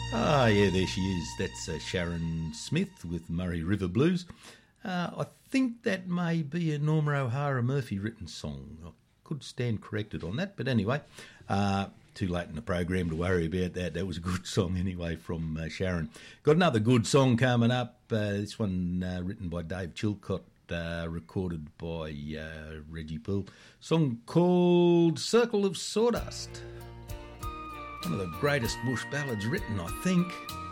Ah, yeah, there she is. That's Sharon Smith with Murray River Blues. I think that may be a Norma O'Hara Murphy written song. I could stand corrected on that, but anyway, too late in the program to worry about that. That was a good song anyway from Sharon. Got another good song coming up. This one written by Dave Chilcott, recorded by Reggie Poole. Song called Circle of Sawdust. One of the greatest bush ballads written, I think.